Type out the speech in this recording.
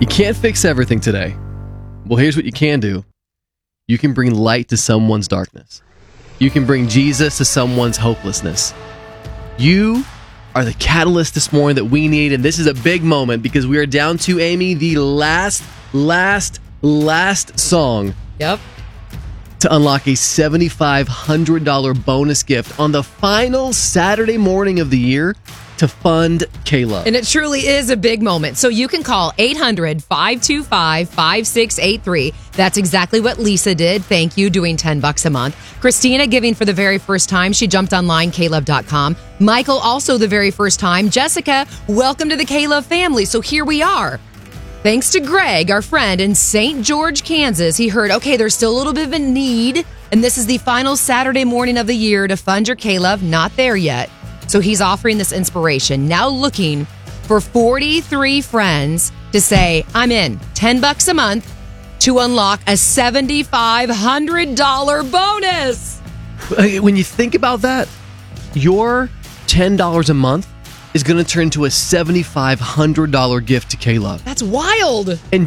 You can't fix everything today. Well, here's what you can do. You can bring light to someone's darkness. You can bring Jesus to someone's hopelessness. You are the catalyst this morning that we need, and this is a big moment because we are down to, Amy, the last song. Yep. To unlock a $7,500 bonus gift on the final Saturday morning of the year to fund K-Love. And it truly is a big moment. So you can call 800-525-5683. That's exactly what Lisa did. Thank you, doing $10 a month. Christina giving for the very first time. She jumped online, klove.com. Michael also the very first time. Jessica, welcome to the K-Love family. So here we are. Thanks to Greg, our friend in St. George, Kansas, he heard, okay, there's still a little bit of a need, and this is the final Saturday morning of the year to fund your K-Love. Not there yet. So he's offering this inspiration. Now looking for 43 friends to say, I'm in, $10 a month to unlock a $7,500 bonus. When you think about that, your $10 a month is going to turn into a $7,500 gift to K-Love. That's wild. And